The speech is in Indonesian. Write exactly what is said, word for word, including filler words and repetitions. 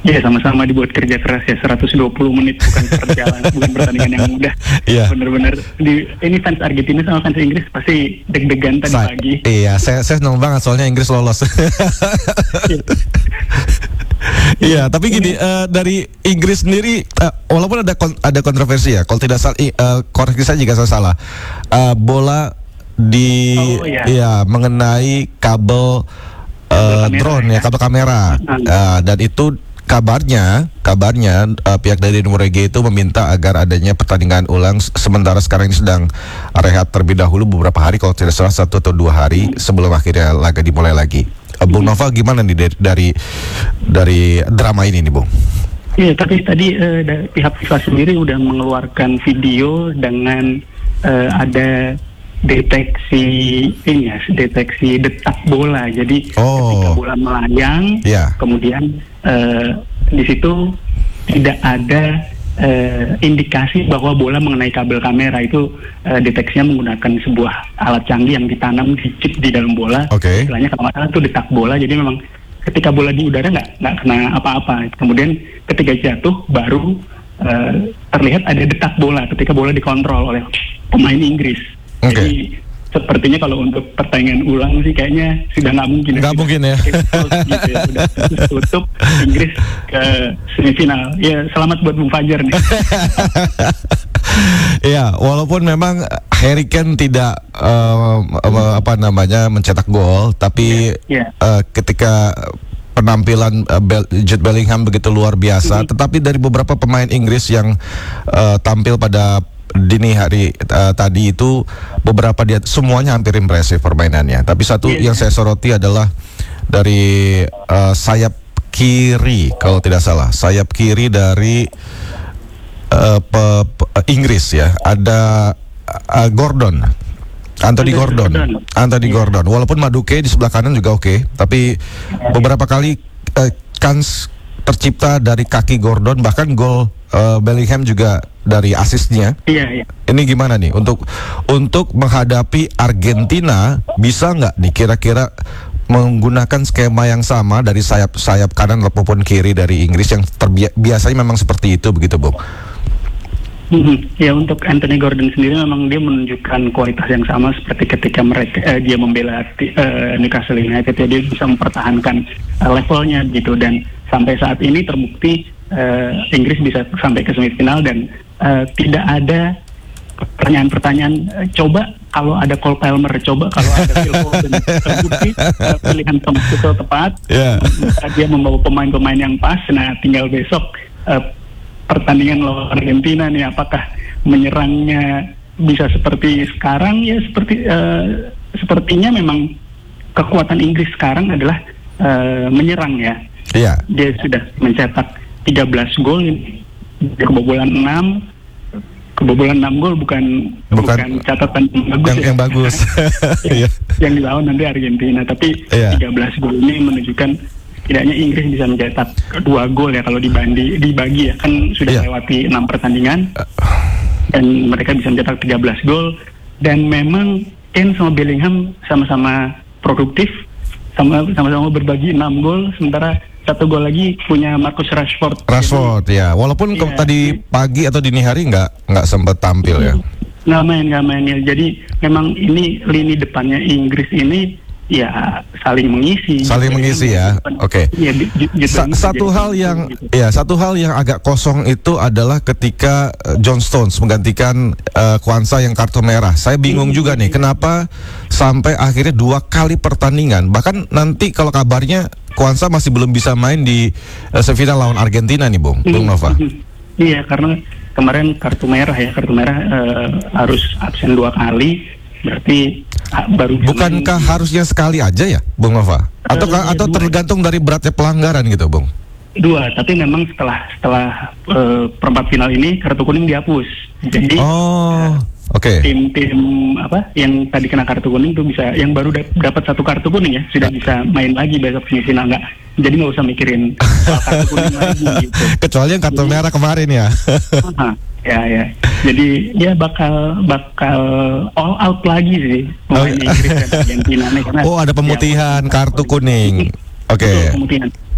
Ya sama-sama dibuat kerja keras ya, seratus dua puluh menit bukan perjalanan, bukan pertandingan yang mudah. Iya. Bener-bener di ini fans Argentina sama fans Inggris pasti deg-degan tadi Sa- pagi. Iya, saya saya senang banget soalnya Inggris lolos. Iya, tapi gini, uh, dari Inggris sendiri, uh, walaupun ada kon- ada kontroversi ya, kalau tidak salah, uh, koreksi saya jika saya salah, uh, bola di, Oh, iya. ya mengenai kabel uh, kamera, drone ya, ya. kabel kamera, uh, dan itu kabarnya, kabarnya uh, pihak dari Numorege itu meminta agar adanya pertandingan ulang, sementara sekarang ini sedang rehat terlebih dahulu beberapa hari, kalau tidak salah satu atau dua hari sebelum akhirnya laga dimulai lagi. Uh, Bung Nova, gimana nih dari dari, dari drama ini nih, Bung? Iya, tapi tadi uh, da- pihak FIFA sendiri udah mengeluarkan video dengan uh, ada deteksi ini ya, deteksi detak bola. Jadi Oh. ketika bola melayang, Ya. kemudian uh, di situ tidak ada uh, indikasi bahwa bola mengenai kabel kamera. Itu uh, deteksinya menggunakan sebuah alat canggih yang ditanam di chip di dalam bola. Oke. Istilahnya kalau nggak salah itu detak bola. Jadi memang ketika bola di udara nggak nggak kena apa-apa. Kemudian ketika jatuh baru uh, terlihat ada detak bola ketika bola dikontrol oleh pemain Inggris. Oke. Jadi sepertinya kalau untuk pertandingan ulang sih kayaknya sudah nggak mungkin. Nggak mungkin ya. Gitu ya. Sudah tutup Inggris ke semifinal. Ya selamat buat Bung Fajar nih. Iya, walaupun memang Harry Kane tidak uh, apa namanya mencetak gol, tapi Ya, ya. uh, ketika penampilan uh, Bel- Jude Bellingham begitu luar biasa, Mhm. tetapi dari beberapa pemain Inggris yang uh, tampil pada dini hari uh, tadi itu beberapa dia semuanya hampir impresif permainannya. Tapi satu Iya, yang iya. saya soroti adalah dari uh, sayap kiri kalau tidak salah, sayap kiri dari uh, pe- pe- Inggris ya, ada uh, Gordon. Anthony Anthony Gordon, Gordon. Anthony Iya. Gordon. Walaupun Madueke di sebelah kanan juga oke, tapi beberapa kali uh, kans tercipta dari kaki Gordon, bahkan gol uh, Bellingham juga dari asisnya. Iya, iya. Ini gimana nih untuk untuk menghadapi Argentina, bisa nggak nih kira-kira menggunakan skema yang sama dari sayap sayap kanan maupun kiri dari Inggris yang terbi- biasanya memang seperti itu begitu, Bung? Mhm. Ya, untuk Anthony Gordon sendiri memang dia menunjukkan kualitas yang sama seperti ketika mereka eh, dia membela ti- eh, Newcastle United. Ya, dia bisa mempertahankan eh, levelnya gitu, dan sampai saat ini terbukti eh, Inggris bisa sampai ke semifinal, dan eh, tidak ada pertanyaan-pertanyaan eh, coba kalau ada Cole Palmer, coba kalau ada Phil Foden. Terbukti eh, pilihan Tom Tuchel tepat. Ya. Dia membawa pemain-pemain yang pas. Nah, tinggal besok eh, pertandingan lawan Argentina nih, apakah menyerangnya bisa seperti sekarang? Ya seperti uh, sepertinya memang kekuatan Inggris sekarang adalah uh, menyerang ya. Iya. Dia sudah mencetak tiga belas gol, kebobolan enam. Kebobolan enam gol bukan, Bukan bukan catatan yang bagus. Yang ya. yang bagus. yang, Iya. yang dilawan nanti Argentina, tapi Iya. tiga belas gol ini menunjukkan setidaknya Inggris bisa mencetak dua gol ya kalau dibandi dibagi ya, kan sudah Iya. melewati enam pertandingan dan mereka bisa mencetak tiga belas gol, dan memang Kane sama Bellingham sama-sama produktif, sama sama-sama berbagi enam gol, sementara satu gol lagi punya Marcus Rashford. Rashford ya, walaupun Iya. ke- tadi pagi atau dini hari nggak nggak sempat tampil ya. Nggak main, nggak main ya. Jadi memang ini lini depannya Inggris ini ya saling mengisi. Saling mengisi ya. Oke. Iya, di- di- gitu. Sa- satu Jadi, hal yang gitu. ya satu hal yang agak kosong itu adalah ketika uh, John Stones menggantikan uh, Kwanza yang kartu merah. Saya bingung juga nih kenapa sampai akhirnya dua kali pertandingan. Bahkan nanti kalau kabarnya Kwanza masih belum bisa main di uh, semifinal lawan Argentina nih, Bung. Bung Nova. Mhm. Iya, karena kemarin kartu merah ya, kartu merah eh, harus absen dua kali, berarti ah, baru bisa Bukankah main harusnya sekali aja ya, Bung Nova? Atau Eh, atau dua. tergantung dari beratnya pelanggaran gitu, Bung? dua, tapi memang setelah setelah eh, perempat final ini kartu kuning dihapus. Jadi Oh, oke. tim-tim apa yang tadi kena kartu kuning tuh bisa, yang baru dap- dapat satu kartu kuning ya sudah bisa main lagi besok semifinal, nggak, jadi nggak usah mikirin soal kartu kuning lagi gitu. Kecuali yang kartu Jadi- merah kemarin ya. Aha, ya ya, jadi ya bakal bakal all out lagi sih pemain Oh, Inggris dan Argentina nih, karena Oh, ada pemutihan ya, kartu kuning. Oke. betul, pemutihan.